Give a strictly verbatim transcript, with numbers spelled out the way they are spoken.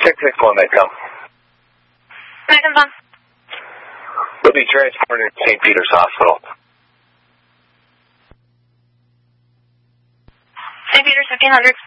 six six one, they come. Can I confirm? Will be transported to Saint Peter's Hospital. Saint Peter's, fifteen hundred.